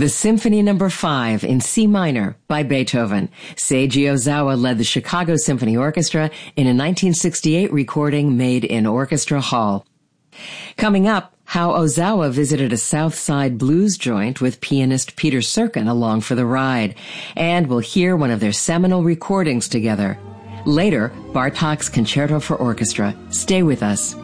The Symphony No. 5 in C minor by Beethoven. Seiji Ozawa led the Chicago Symphony Orchestra in a 1968 recording made in Orchestra Hall. Coming up, how Ozawa visited a South Side blues joint with pianist Peter Serkin along for the ride. And we'll hear one of their seminal recordings together. Later, Bartók's Concerto for Orchestra. Stay with us.